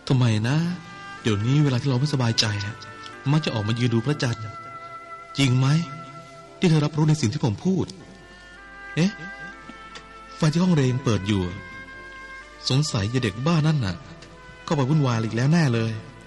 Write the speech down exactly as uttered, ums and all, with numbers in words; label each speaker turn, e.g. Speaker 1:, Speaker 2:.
Speaker 1: ทำไมนะเดี๋ยวนี้เวลาที่เราไม่สบายใจมักจะออกมายืนดูพระจันทร์จริงไหมที่เธอรับรู้ในสิ่งที่ผมพูดเอ๊ะไฟที่ห้องเรียนเปิดอยู่สงสัยยายเด็กบ้านั่นน่ะก็ไปวุ่นวายอีกแล้วแน่เลย